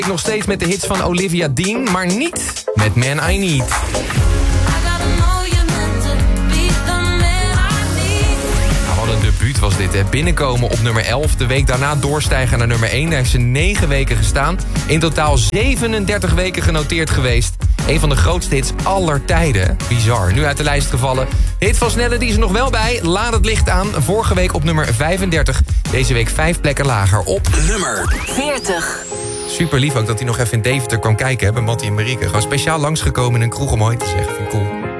Ik nog steeds met de hits van Olivia Dean, maar niet met Man I Need. Wat een debuut was dit, hè. Binnenkomen op nummer 11. De week daarna doorstijgen naar nummer 1. Daar heeft ze 9 weken gestaan. In totaal 37 weken genoteerd geweest. Een van de grootste hits aller tijden. Bizar. Nu uit de lijst gevallen. Hit van Snelle, die is er nog wel bij. Laat het licht aan. Vorige week op nummer 35. Deze week 5 plekken lager op nummer 40. Super lief ook dat hij nog even in Deventer kwam kijken, hè, bij Mattie en Marieke. Gewoon speciaal langsgekomen in een kroeg om hoi te zeggen. Vind ik cool.